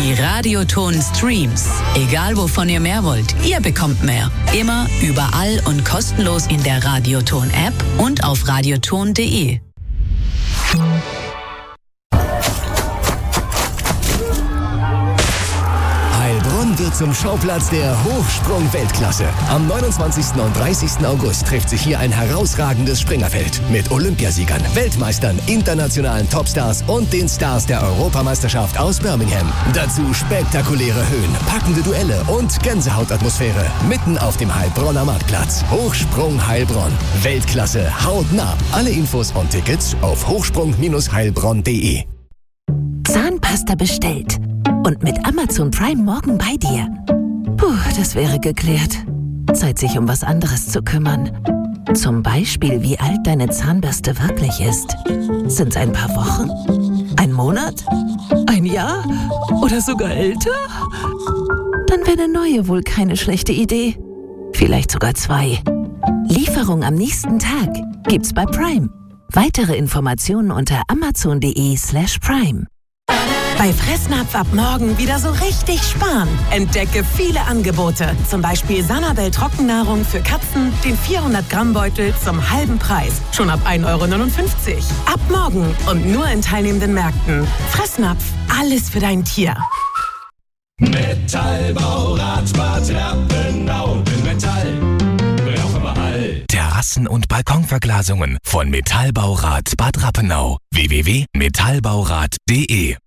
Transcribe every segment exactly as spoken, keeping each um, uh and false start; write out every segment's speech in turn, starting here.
Die Radioton-Streams. Egal wovon ihr mehr wollt, ihr bekommt mehr. Immer, überall und kostenlos in der Radioton-App und auf radioton punkt de. Heilbronn wird zum Schauplatz der Hochsprung-Weltklasse. Am neunundzwanzigsten und dreißigsten August trifft sich hier ein herausragendes Springerfeld mit Olympiasiegern, Weltmeistern, internationalen Topstars und den Stars der Europameisterschaft aus Birmingham. Dazu spektakuläre Höhen, packende Duelle und Gänsehautatmosphäre mitten auf dem Heilbronner Marktplatz. Hochsprung Heilbronn. Weltklasse hautnah. Alle Infos und Tickets auf hochsprung Bindestrich heilbronn punkt de. Zahnpasta bestellt. Und mit Amazon Prime morgen bei dir. Puh, das wäre geklärt. Zeit, sich um was anderes zu kümmern. Zum Beispiel, wie alt deine Zahnbürste wirklich ist. Sind's ein paar Wochen? Ein Monat? Ein Jahr? Oder sogar älter? Dann wäre eine neue wohl keine schlechte Idee. Vielleicht sogar zwei. Lieferung am nächsten Tag gibt's bei Prime. Weitere Informationen unter amazon punkt de slash prime. Bei Fressnapf ab morgen wieder so richtig sparen. Entdecke viele Angebote. Zum Beispiel Sanabel Trockennahrung für Katzen, den vierhundert Gramm Beutel zum halben Preis. Schon ab ein Euro neunundfünfzig. Ab morgen und nur in teilnehmenden Märkten. Fressnapf, alles für dein Tier. Metallbau, Radbad, Rappenau, Metall, brauchen wir all. Terrassen- und Balkonverglasungen von Metallbaurat Bad Rappenau. w w w punkt metallbaurat punkt de.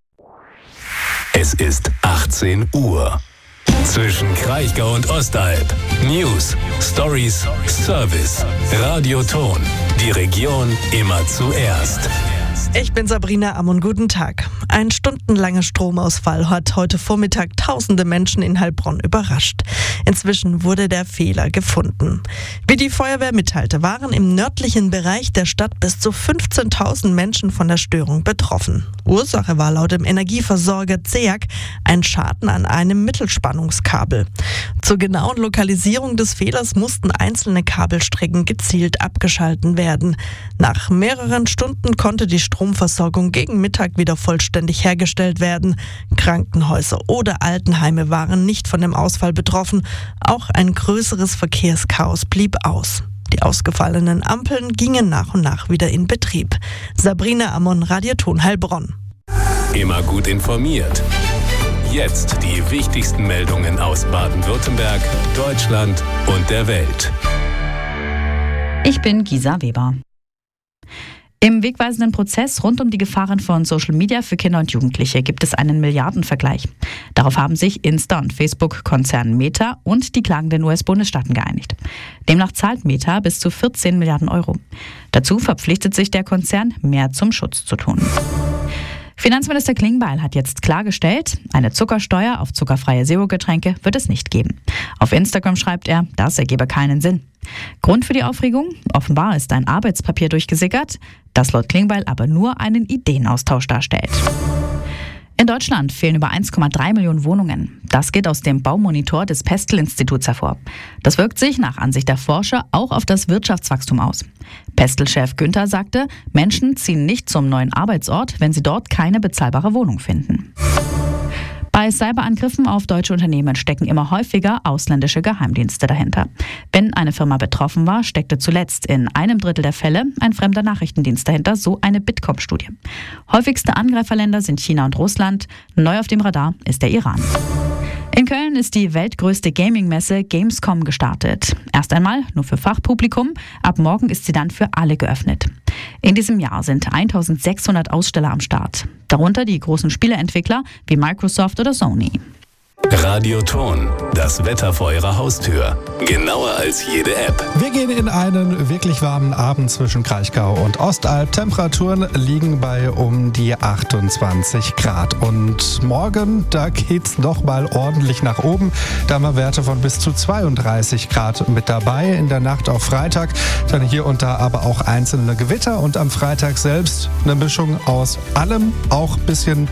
Es ist achtzehn Uhr. Zwischen Kraichgau und Ostalb. News, Stories, Service. Radioton. Die Region immer zuerst. Ich bin Sabrina Ammon, guten Tag. Ein stundenlanger Stromausfall hat heute Vormittag tausende Menschen in Heilbronn überrascht. Inzwischen wurde der Fehler gefunden. Wie die Feuerwehr mitteilte, waren im nördlichen Bereich der Stadt bis zu fünfzehntausend Menschen von der Störung betroffen. Ursache war laut dem Energieversorger Z E A G ein Schaden an einem Mittelspannungskabel. Zur genauen Lokalisierung des Fehlers mussten einzelne Kabelstrecken gezielt abgeschalten werden. Nach mehreren Stunden konnte die Stromversorgung gegen Mittag wieder vollständig hergestellt werden. Krankenhäuser oder Altenheime waren nicht von dem Ausfall betroffen. Auch ein größeres Verkehrschaos blieb aus. Die ausgefallenen Ampeln gingen nach und nach wieder in Betrieb. Sabrina Ammon, Radioton Heilbronn. Immer gut informiert. Jetzt die wichtigsten Meldungen aus Baden-Württemberg, Deutschland und der Welt. Ich bin Gisa Weber. Im wegweisenden Prozess rund um die Gefahren von Social Media für Kinder und Jugendliche gibt es einen Milliardenvergleich. Darauf haben sich Insta- und Facebook-Konzern Meta und die klagenden U S-Bundesstaaten geeinigt. Demnach zahlt Meta bis zu vierzehn Milliarden Euro. Dazu verpflichtet sich der Konzern, mehr zum Schutz zu tun. Finanzminister Klingbeil hat jetzt klargestellt, eine Zuckersteuer auf zuckerfreie Zero-Getränke wird es nicht geben. Auf Instagram schreibt er, das ergebe keinen Sinn. Grund für die Aufregung? Offenbar ist ein Arbeitspapier durchgesickert, das laut Klingbeil aber nur einen Ideenaustausch darstellt. In Deutschland fehlen über eins Komma drei Millionen Wohnungen. Das geht aus dem Baumonitor des Pestel-Instituts hervor. Das wirkt sich nach Ansicht der Forscher auch auf das Wirtschaftswachstum aus. Pestel-Chef Günther sagte, Menschen ziehen nicht zum neuen Arbeitsort, wenn sie dort keine bezahlbare Wohnung finden. Bei Cyberangriffen auf deutsche Unternehmen stecken immer häufiger ausländische Geheimdienste dahinter. Wenn eine Firma betroffen war, steckte zuletzt in einem Drittel der Fälle ein fremder Nachrichtendienst dahinter, so eine Bitkom-Studie. Häufigste Angreiferländer sind China und Russland. Neu auf dem Radar ist der Iran. In Köln ist die weltgrößte Gaming-Messe Gamescom gestartet. Erst einmal nur für Fachpublikum, ab morgen ist sie dann für alle geöffnet. In diesem Jahr sind eintausendsechshundert Aussteller am Start. Darunter die großen Spieleentwickler wie Microsoft oder Sony. Radioton, das Wetter vor Ihrer Haustür. Genauer als jede App. Wir gehen in einen wirklich warmen Abend zwischen Kraichgau und Ostalb. Temperaturen liegen bei um die achtundzwanzig Grad. Und morgen, da geht's noch mal ordentlich nach oben. Da haben wir Werte von bis zu zweiunddreißig Grad mit dabei. In der Nacht auf Freitag dann hier und da aber auch einzelne Gewitter. Und am Freitag selbst eine Mischung aus allem, auch ein bisschen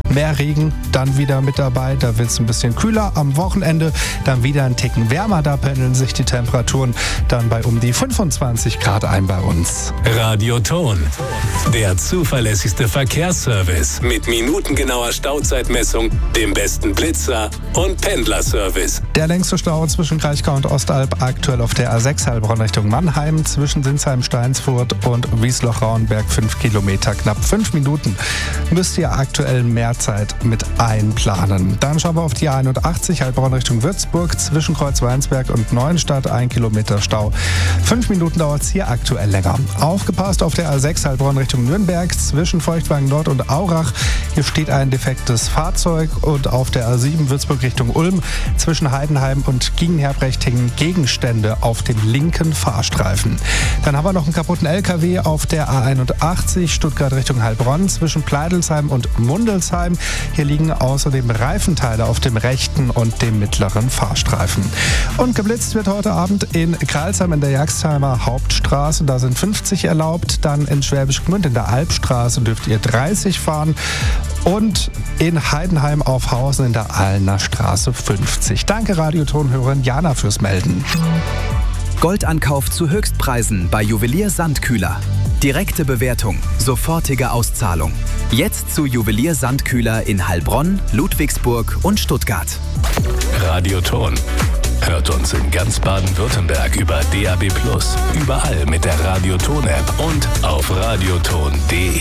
mehr Regen dann wieder mit dabei. Da wird es ein bisschen kühler. Am Wochenende dann wieder ein Ticken wärmer. Da pendeln sich die Temperaturen dann bei um die fünfundzwanzig Grad ein bei uns. Radioton, der zuverlässigste Verkehrsservice mit minutengenauer Stauzeitmessung, dem besten Blitzer und Pendlerservice. Der längste Stau zwischen Kraichgau und Ostalb aktuell auf der A sechs Heilbronn Richtung Mannheim, zwischen Sinsheim, Steinsfurt und Wiesloch-Rauenberg fünf Kilometer, knapp fünf Minuten. Müsst ihr aktuell mehr Zeit mit einplanen. Dann schauen wir auf die A einundachtzig Heilbronn Richtung Würzburg, zwischen Kreuzweinsberg und Neuenstadt, ein Kilometer Stau. Fünf Minuten dauert es hier aktuell länger. Aufgepasst auf der A sechs Heilbronn Richtung Nürnberg, zwischen Feuchtwagen Nord und Aurach. Hier steht ein defektes Fahrzeug. Und auf der A sieben Würzburg Richtung Ulm, zwischen Heidenheim und Giegenherbrecht hängen Gegenstände auf dem linken Fahrstreifen. Dann haben wir noch einen kaputten L K W auf der A einundachtzig Stuttgart Richtung Heilbronn, zwischen Pleidelsheim und Mundelsheim. Hier liegen außerdem Reifenteile auf dem rechten und dem mittleren Fahrstreifen. Und geblitzt wird heute Abend in Kralsheim in der Jagstheimer Hauptstraße. Da sind fünfzig erlaubt. Dann in Schwäbisch Gmünd in der Albstraße dürft ihr dreißig fahren. Und in Heidenheim auf Hausen in der Ahlner Straße fünfzig. Danke Radiotonhörerin Jana fürs Melden. Goldankauf zu Höchstpreisen bei Juwelier Sandkühler. Direkte Bewertung, sofortige Auszahlung. Jetzt zu Juwelier Sandkühler in Heilbronn, Ludwigsburg und Stuttgart. Radioton. Hört uns in ganz Baden-Württemberg über D A B plus, überall mit der Radioton-App und auf radioton punkt de.